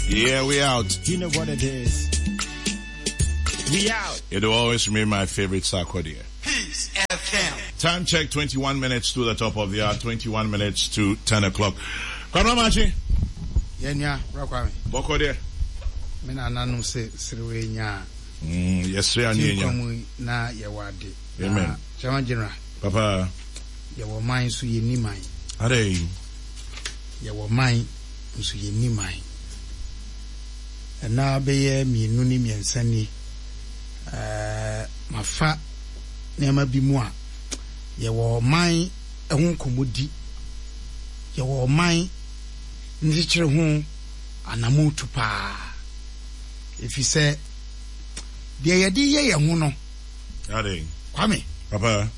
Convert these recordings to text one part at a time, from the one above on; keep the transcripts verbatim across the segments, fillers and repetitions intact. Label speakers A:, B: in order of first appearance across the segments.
A: Yeah, we out.
B: You know what it is. We out.
A: It'll always remain my favorite Sarkodie.
C: Peace F M.
A: Time check, twenty-one minutes to the top of the hour, twenty-one minutes to ten o'clock. Kwamamachi.
D: Yenya, Rakwame.
A: Bokodie.
D: Mina nanu se siriwe nya.
A: Mm, yes, sir, Nyenya.
D: Na yewade.
A: Amen.
D: Chairman General.
A: Papa.
D: Yewo mind so ye ni mind.
A: Ade.
D: Yewo mind so ye ni mind. Na beye mienu ni miensa ni eh mafa nema bi mu a yewo mind ehun komodi. Yewo mind nzichire hu anamutu pa. If you say de yedi ye ye hu no.
A: Ade.
D: Kwame.
A: Papa.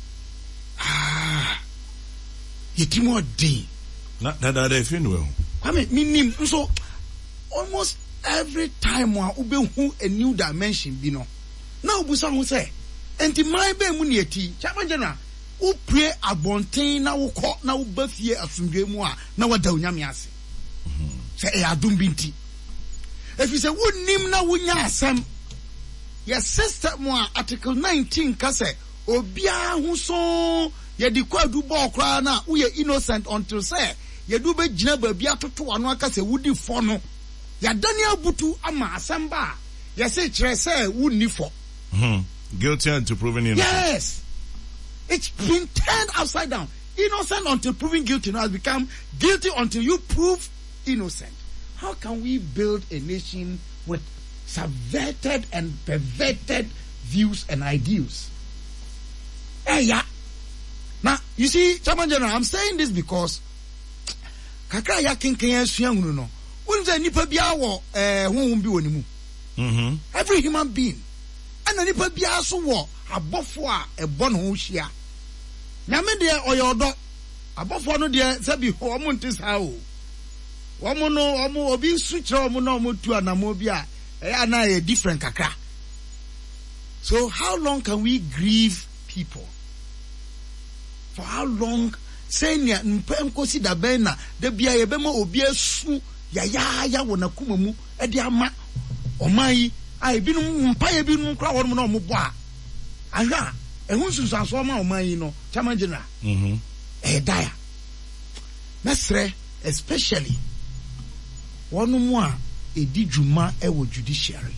D: Ah. Yetimo din.
A: Na na da de fin well.
D: Kwame minim so almost every time wa ubehu a new dimension bi no. Na obusa hu say enti man be mu ne ati. Chairman General, u pray abonten na wo kọ na wo bafie asundwe mu a na wada onyame ase. Mhm. Say e adum binti. If you say wo nim na wo nya asem. Your system mo article nineteen ka say obia hu so ye di kwadu bo kra na wo ye innocent until say ye do be gina ba bia toto ano aka say wudi fo no ya daniel butu ama asamba ye say kire say wo ni fo.
A: Mhm. Guilty until proven innocent.
D: Yes. It's been turned upside down. Innocent until proven guilty now has become guilty until you prove innocent. How can we build a nation with subverted and perverted views and ideals? Hey, yeah. Now, you see, Chairman General, I'm saying this because kakra ya kenken suyangu no. Unza nipa bia wo eh honhom bi woni mu.
A: Mhm.
D: Every human being. And nipa bia so wo abofo a ebo no ho hia. Nyame de oyodo. Abofo no de se bi ho mo ntisa o. Womo no omo obi suchira omo no omo tu anamo bi a e na e different kakra. So how long can we grieve people? For how long? Senya mpem kosi da ben na da bia ye be ma obi asu ya ya ya wona kuma mu e de ama oman ai bi no mpa ye bi no kra won no mo bo a ahwa e hu susanso ma oman yi no Chairman General.
A: Mhm.
D: E dia mesre especially one more edi djuma e wo judiciary,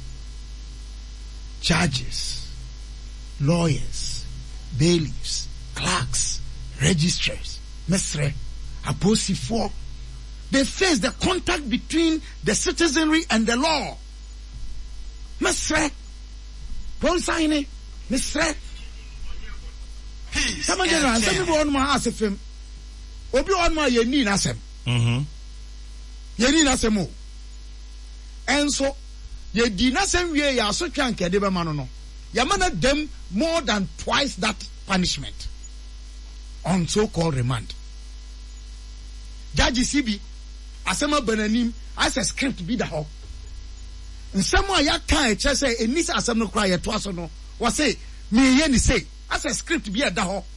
D: judges, lawyers, bailiffs, clerks, registrars, mesre aposifo. They face the contact between the citizenry and the law. Mesre Ponsine mesre Chairman General, some people on my ask him obi on my ye ni nasem.
A: Mhm.
D: Ye ni nasem. And so ye di nasem we ya so twa nkede be ma no no. Ya mana them more than twice that punishment on so-called remand. Judge C B asema bananim as a script be the ho. Nsemo ya kan e che say enisa asem no kra ye to aso no. Wa say me ye ni say as a script be da ho.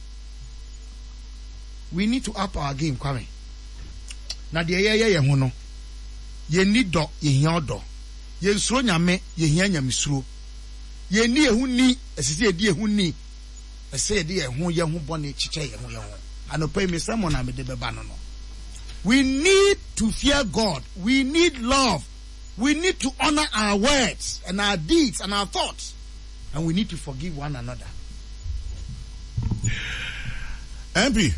D: We need to up our game, Kwame. Na de ye ye ye ho no. Ye ni do ye hia do. Ye nsuro nyame ye hia nyamesuro. Ye ni ehu ni esisi edi ehu ni. Ese edi ehu ye hu bone chiche ye hu ye hu. Anopa me sermon na me de beba no no. We need to fear God. We need love. We need to honor our words and our deeds and our thoughts. And we need to forgive one another.
A: M P.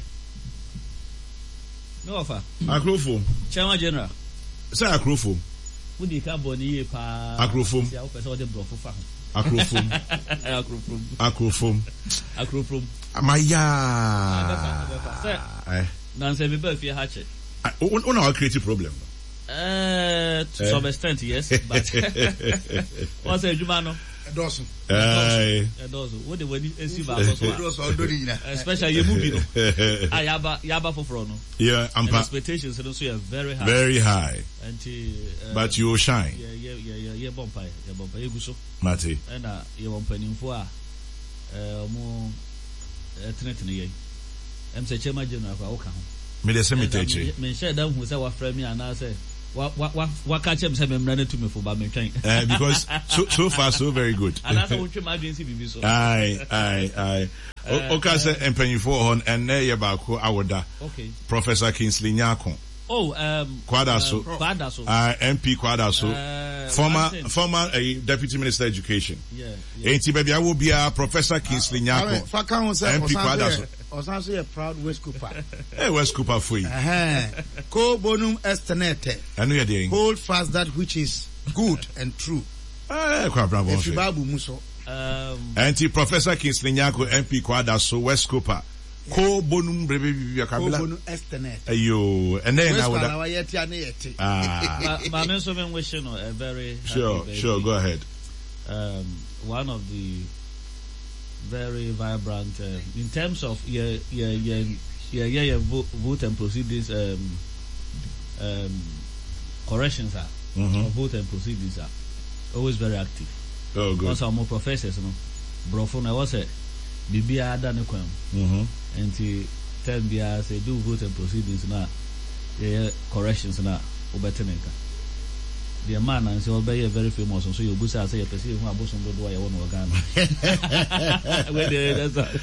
E: No offer.
A: Akrofo.
E: Chairman General.
A: Say Akrofo.
E: Who di ka boni ye pa.
A: Akrofo.
E: Ya o person de brofo fa.
A: Akrofo.
E: Akrofo.
A: Akrofo.
E: Akrofo.
A: Amaya.
E: Eh. Nan se me ba fi ha che.
A: On our creative problem.
E: Uh, to some extent, yes, but what's a Jumano?
D: A dozen.
A: A
E: dozen. What the way is you especially you movie. I yaba yaba for frono.
A: Yeah, and
E: expectations and also are very high.
A: Very high.
E: And
A: uh, but you will shine.
E: Yeah, yeah, yeah, yeah, yeah, bumpy, yeah, bumpy, you go so.
A: Mate.
E: And uh, you want penny for uh, more eternity. I'm saying, Chairman General, I will come.
A: Me the cemetery.
E: Me share them who say what frame me and I say. What what what what catch him? Say me mrana to me for ba me twen.
A: Uh, because so so far so very good.
E: And that's what you agency bibi so.
A: Aye aye aye. Okay, say empanyfo on and na ye ba ko awoda.
E: Okay.
A: Professor Kingsley Nyako.
E: Oh, um,
A: Kwadaso.
E: Uh, Kwadaso.
A: Uh, M P Kwadaso.
E: Uh,
A: former former uh, Deputy Minister Education.
E: Yeah. yeah.
A: Enti baby I will be a Professor Kingsley Nyako.
D: M P
A: Kwadaso.
D: Osanso a proud West Cooper.
A: Hey, West Cooper for you.
D: Uh-huh. Co bonum estenete.
A: I know you're doing.
D: Hold fast that which is good and true.
A: Eh, kwa bravo.
D: Efibabu muso.
E: Um.
A: Enti Professor Kingsley Nyako M P Kwadaso West Cooper. Ko bonum brebe bibia kabila.
D: Ko bonum estenete.
A: Ayo, and then I would.
E: Ah. My men so men wishing a very
A: sure, sure. Go ahead.
E: Um, one of the very vibrant uh, in terms of yeah yeah yeah yeah yeah, yeah vote, vote and proceedings um um corrections are
A: mm-hmm.
E: or vote and proceedings are always very active.
A: Oh, good.
E: Also, more professors, you know, bro. For now, was it? Bibia done kwam.
A: Mhm.
E: Enti ten bia say do vote and proceedings na yeah corrections na obetenenka. The man and say obey very famous so you go say say person who abosom do do ya won Ghana. Where the that's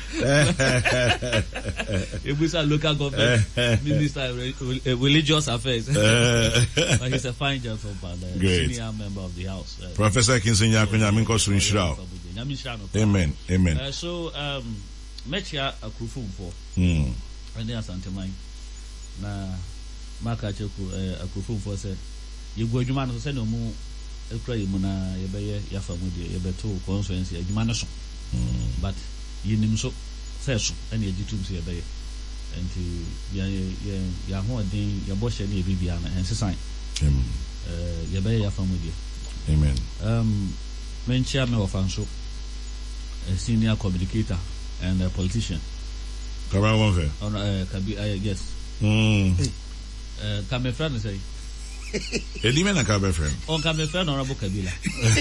E: you go say local government minister religious affairs. But he's a fine gentleman, uh, senior member of the house. Uh,
A: Professor Kingsley Nyako Nyamin ko so nshira. Amen. Amen.
E: Uh, so um Metia Akrufum for
A: mm
E: and Asante mine na Maka Cheku Akrufum for said you go adwuma no say no mu ekura yi mu na ye beye ya fa mu de ye beto conference adwuma no so but yinim so say so and ye gitum so ye beye enti ya ya ya ho den ya bo hye na ye bibia na ense sign
A: amen
E: eh ye beye ya fa mu de
A: amen
E: um menchia me ofanso a senior communicator and a politician
A: Kabra one fair
E: on uh, Kabi uh, yes
A: mm
E: uh Kame friend say
A: Edi me na Kabra friend
E: on Kame friend honorable Kabila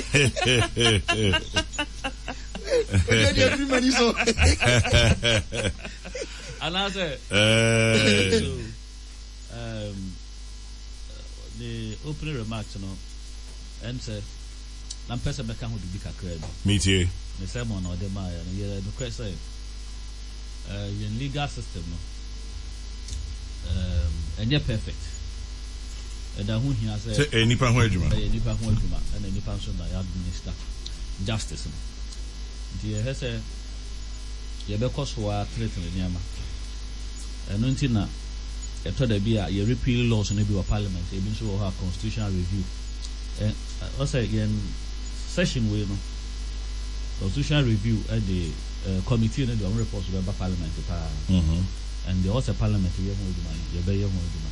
E: and I say uh, so, um the opening remarks you know and say I'm person be kan ho bibi kakra bi
A: meetie
E: me say mo na ode ma ya no ye no question uh your legal system no um enye perfect e da hu hia say
A: say enipa ho adwuma
E: e nipa ho adwuma and enipa so na ya administer justice no die he say ye be koso wa treatment ni ama eno ntina e to da bi a ye repeal laws no bi wa parliament e bi so wo ha constitutional review eh I say yen session we no constitutional review at the uh, committee no the report to the parliament pa
A: mhm
E: and the also parliament we ho duma ye be ye ho duma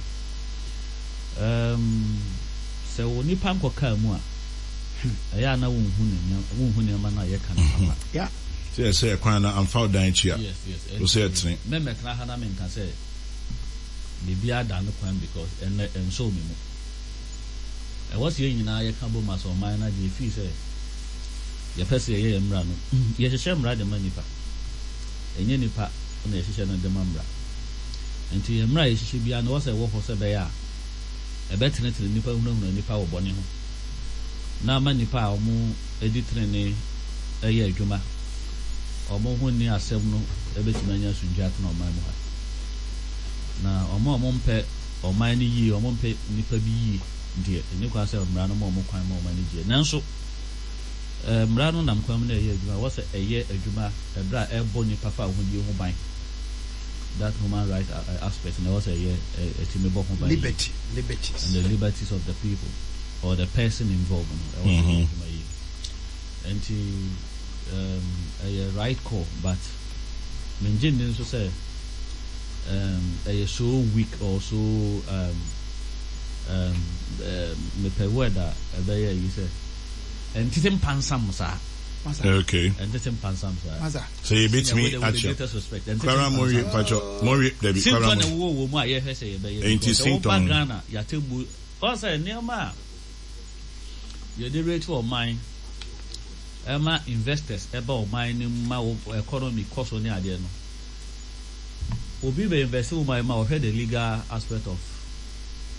E: um se woni pan ko ka mu a eya na won hu ne won hu ne ma na ye kan papa
D: yeah
A: say say kwan na am found down chia
E: yes yes
A: so say it
E: me me kana hana me kan say bibia da no kwan because en en so me mu e was ye nyina ye kan bo ma so man na de fi say ye pese ye ye mra no ye hye mra de manipa enye nipa na ye hye na de mra enti ye mra ye hye bia no was e wo ho se be ya e betre tre nipa hu na nipa wo bone ho na manipa a omo editre ne eye adwuma omo hu ni asem no e betima nya sunjat na oman mo ha na omo omo mpe oman ni yi omo mpe nipa bi yi die eni kwa se mra no mo mo kwan mo oman ni die nanso eh mra no nam kwam na eye adwuma wo se eye adwuma e bra e bo nipa fa ho die ho ban that human right aspect na wo se eye etimi bo ho ban
D: liberty liberties
E: and the liberties of the people or the person involved in it. Mm-hmm. And to um, a right call, but Minjin so say um a so weak or so um um me pe weda e be you say and titim pansam sa
A: okay
E: and titim pansam sa
A: so you beat me at your Kwara Mori pacho Mori Debbie Kwara
E: Mori wo wo mu aye hwese e be you Ghana ya tebu o say neoma you the rate for mine Emma investors about mine ma economy cost on ade no obi be invest wo my ma o head the legal aspect of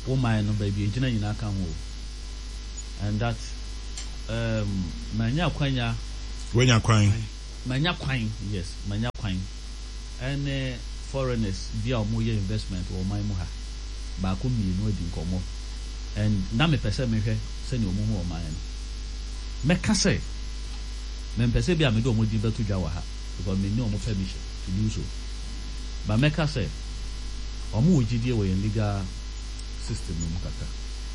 E: woman no baby ejina nyina kan ho and that um manya kwanya
A: wenya kwan
E: manya kwan yes manya kwan and uh, foreigners bia o moye investment o man mu ha ba ko mi no adi nkomo and na me pese me hwe se ni o mu ho o man me ka say me pese bia me do mo di betu dwa wa ha because me ni o mo permission to do so ba me ka say o mo ogidie wo legal system no kaka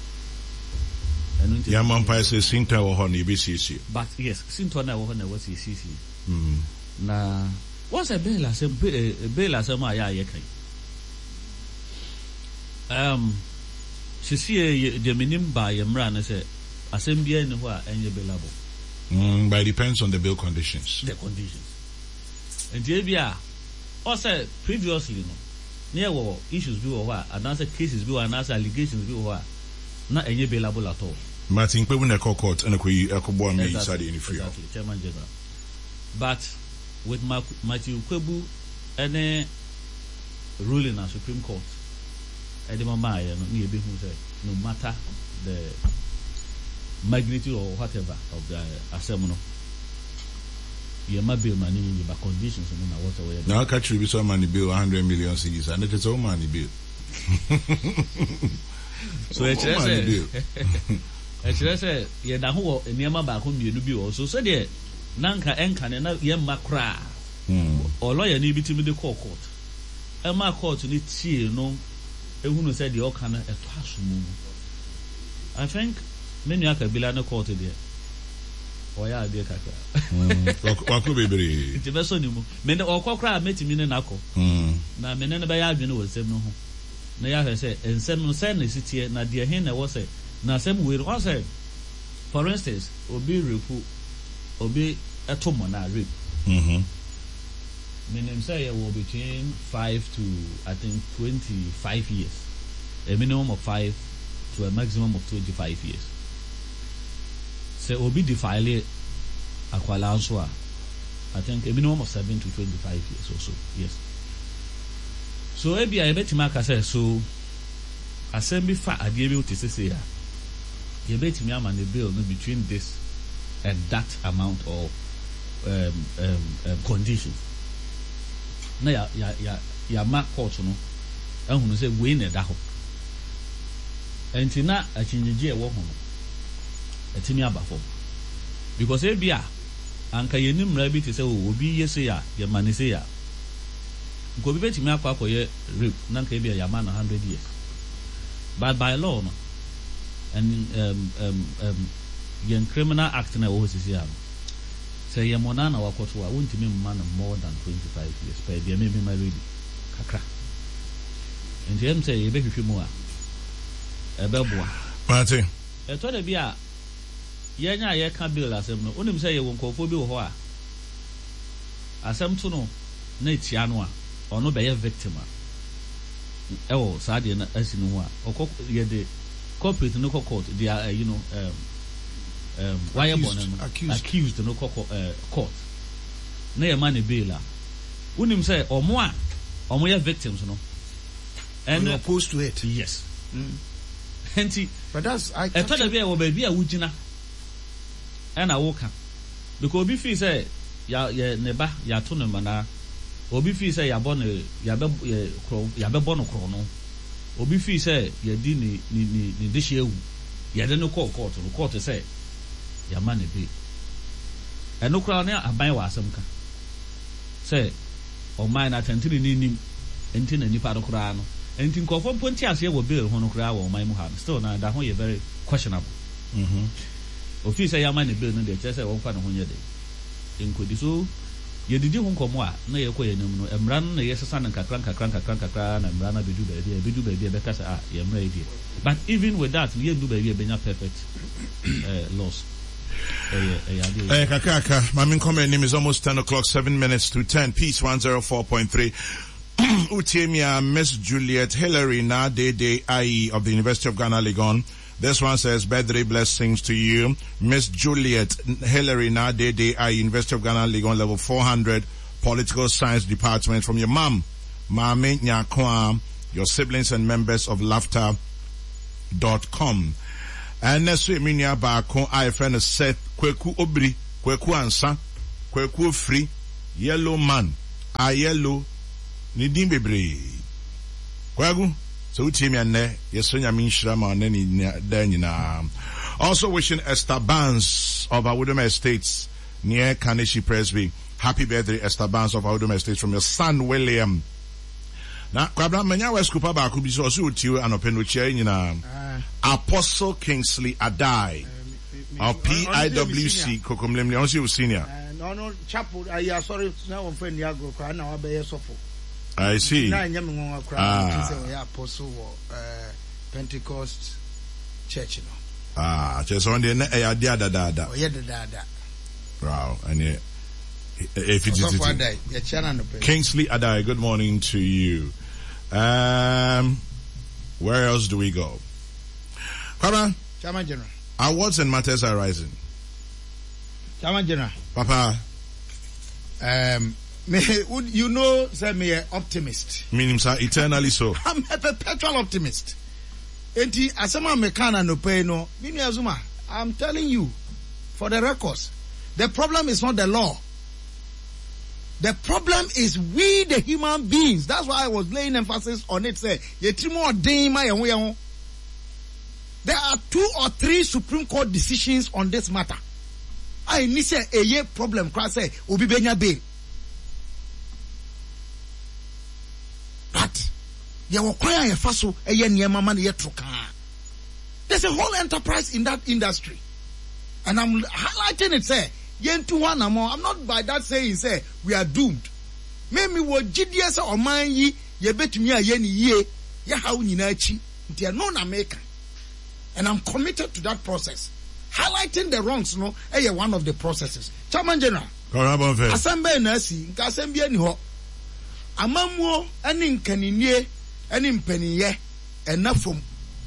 A: and ya man pa say sinta wo ho na B C C
E: but yes sinta na wo ho na wo C C C
A: mm
E: na what's a bill as a bill as a ya ye kai um she see the minimum by emra na say asem bia ni ho a enye billable
A: mm but it depends on the bill conditions
E: the conditions and the bia o say previously no near wo issues bi wo ho a another cases bi wo another allegations bi wo ho a na enye billable at all
A: Martin Kwebu na court and ko yi ekobo am yi side in free
E: exactly chairman general but with Matthew Kwebu any ruling at Supreme Court at the mama no ni ebi hu say no matter the magnitude or whatever of the assembly no ye ma bill money ye ba conditions no na what way
A: now catch you so money bill one hundred million cedis and it is all money bill
E: so it is it is ye da ho eniema ba ko mienu bi o so so de nanka enka ne na ye makra
A: mm
E: o lawyer ni bitimi de court e ma court ni tie no ehunu say de o kan e to asumu I think menu aka bila na court de o ya de kaka
A: wa ko bebre
E: ti be so ni mu me ne o kokra metimi ne nako
A: mm
E: na me ne ne be ya adwene wo sem no ho na ya hwe say ensem no say na sitie na de he na wo say na sem we o say for instance obi repu obi eto mo na rape
A: mhm
E: minimum say you will between five to I think twenty-five years a minimum of five to a maximum of twenty-five years say obi defile akwala anso a I think a minimum of seven to twenty-five years or so yes so e bia e betima aka say so assembly fa ade bi o te say ya ye betimi ama ne bill no between this and that amount of um, um, um, conditions. Na ya ya ya ya ma court no ehunu say we na da ho. Enti na achinjije e wo ho no. Etimi aba fo. Because e bia anka ye nimra bi te say obi ye say ya ye mane say ya. Nko bi betimi akwa akoye rape na nka e bia ya ma na one hundred years. But by law no and um um um yen criminal act na wo sisi am say ye mona na wakoto a wontimi man more than twenty-five years per dia maybe my ready kakra and him say ye be hwehwe mu a e be boa
A: Martin
E: e to da bia ye nya ye ka bill asem no onim say ye wonkofo bi wo ho a asem to no na etia no a ono be ye victim a e wo sa de na asinu ho a okọ ye de corporate no court they are uh, you know um um why accused, accused accused no court uh, court na your man bail unim say omo a omo ya victims no
D: and opposed to it
E: yes
D: mm.
E: Enti
D: but that's I
E: e to da bia wo ba bia wugina e na wo ka because obi feel say ya ya ne ba ya to no mana obi feel say ya bo ne ya be ya be bo no kro no obi feel say ya di ni ni ni ni de shewu ya de no court court no court say ya man be e no kra na aban wa asem ka say o man na tantini ni nim enti na nipa do kra no enti nkofo ponti ase wo bill ho no kra wo man mu ha still na da ho ye very questionable
A: mhm
E: o feel say ya man bill no de say wo fa no ho nye de enkodi so ye didi ho nkomo a na ye koye nim no emra no na ye sesa na kakran kakran kakran kakran na emra na bedu ba dia bedu ba dia be ka say ah ye emra e dia but even with that ye ndu ba dia benya perfect uh, loss eh eh
A: eh kakaka my comment name is almost ten o'clock seven minutes to ten peace one oh four point three Utemia Miss Juliet Hillary Nadede Ayi of the University of Ghana Legon. This one says, birthday blessings to you. Miss Juliet Hillary Nadede Ayi, University of Ghana Legon, level four hundred, Political Science Department, from your mom, Mame Nyakwa, your siblings and members of Laughter dot com. And next week, minya baako I friend Seth Kweku Obri, Kweku Ansa, Kweku Free, Yellow Man, a yellow, Nidim Bebre. Kwagu, so utimi ane, yesonya minshirama neni denina. Also wishing Esther Barnes of Awudome Estates near Kaneshi Presby. Happy birthday, Esther Barnes of Awudome Estates, from your son William. Na kwabra menya West Kupa ba ku bi so so tiu anopenu chia nyina Apostle Kingsley Adai of P I W C Kokomlemle on you senior
D: no no chapel I sorry na won friend ya go kwa na wa be yesofo
A: I see
D: na nyame ngon akra say we apostle uh Pentecost church no
A: ah just on the na e ade adada
D: o ye dada
A: wow and if it is Kingsley Adai, good morning to you. Um, where else do we go? Papa,
D: Chairman General.
A: Awards and matters are rising.
D: Chairman General.
A: Papa.
D: Um, me, you know, say me an optimist.
A: Meaning, sir, eternally so.
D: I'm a perpetual optimist. Enti asema mekana no pay no. Mini Azuma, I'm telling you, for the records, the problem is not the law. The problem is we, the human beings. That's why I was laying emphasis on it. Say, there are two or three Supreme Court decisions on this matter. I need say a year problem. Cross say, Obi Benya bail. But you require a faso a year near mama yetroka. There's a whole enterprise in that industry, and I'm highlighting it. Say. Yen to one more. I'm not by that saying say we are doomed. Maybe what G D S or mine ye ye bet me a yen ye ya how ni nachi. They are non American. And I'm committed to that process. Highlighting the wrongs, no, eh, one of the processes. Chairman General. Assemble nasi, Kasembi any ho. Amamwo any caninye, any penny ye, enough from.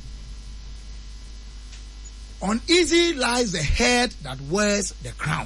D: Uneasy lies the head that wears the crown.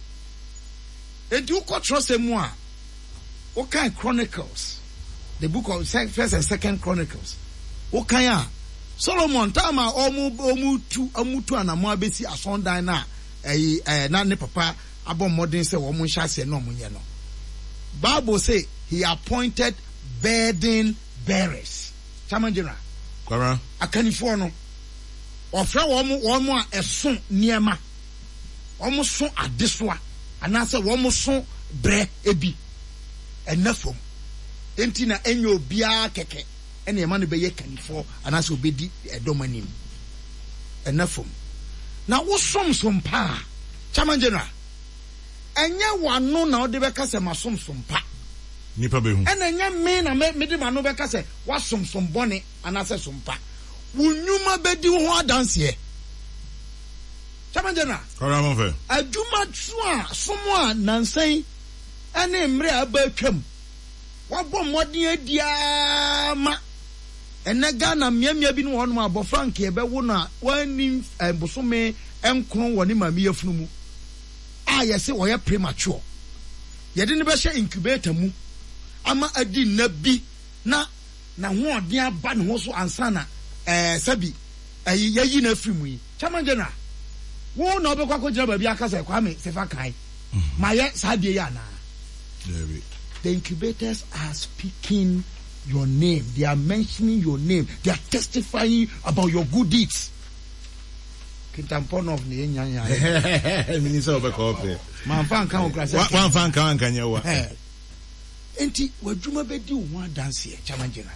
D: And you could trust him more. What kind of Chronicles? The book of First and Second Chronicles. What kind of Solomon Tama omu omu tu omu tu anamwa besi asonda na eh eh na ne papa abon modern say wo mun shase no munye no. Bible say he appointed burden bearers. Chairman General.
A: Kwara.
D: Akanifo no. Ofra womu womu a eson niema womu so adesoa anase womu so bre ebi enafom enti na enyo bia keke ene ema no beye kanifo anase obedi edomanim enafom na wo som som pa Chairman General enye wano na ode be kase masom som pa
A: nipa be hu
D: ene enye me na me de ma no be kase wasom som bone anase som pa Unyuma bedi ho adanse. Chairman General.
A: Koramon fe.
D: Aduma twa somo a nansan ene mre abatwam. Wabɔ mmɔden adia ma. Ene Ghana miamia bi no ho no abɔfra nke ebe wo na wani bosome enkron wɔ ne mami afunu mu. A yɛse wɔyɛ premature. Yɛde ne bɛhyɛ incubator mu. Ama adi na bi na na ho ɔden aba ne ho so ansana. Eh, Sabi, eh, ye na free mu. Chairman General, wo na obekwa ko jira baby akasa Kwame Sefa kai. Ma ye Sabi ya na. The incubators are speaking your name. They are mentioning your name. They are testifying about your good deeds. Kintampon of ne nya nya.
A: Minister obekwa ope.
D: Man fan kan okrasa.
A: Wan fan kan kan nya wa.
D: Eh. Enti wadwuma bedi wo dance here, Chairman General.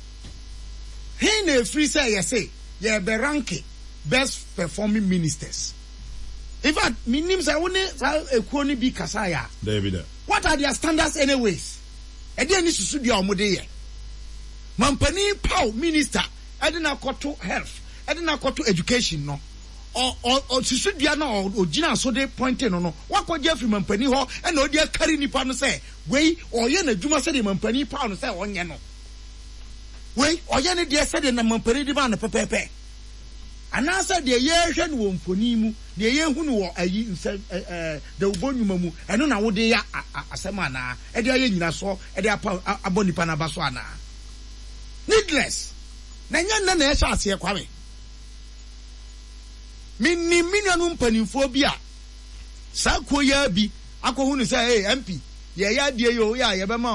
D: He ne free say yes say ye be ranking best performing ministers. In fact, me name say woni ekuo ni bi kasa ya.
A: David.
D: What are their standards anyways? E dey ni susu dia omode ye. Mampani Pau minister, e dey na koto health, e dey na koto education no. O o susu dia na o gina so dey pointing no no. Wakoje afri mampani ho e na odi akari nipa no say, "Wei, oye na dwuma say the mampani Pau no say onye no." Wait, or any dear said in a mamperi demand pepepe. And I said, the year shed won for Nimu, the year who were a yin said the Ubonimumu, and no, I would a semana, a dear yin saw a dear Abonipana Baswana. Needless. Nanyan Nana shall see a quammy. Mini minanu mpanimfoɔ bi a saa kuo ya bi akɔhu ne sɛ hey M P ye ya die yo ya ye bɛma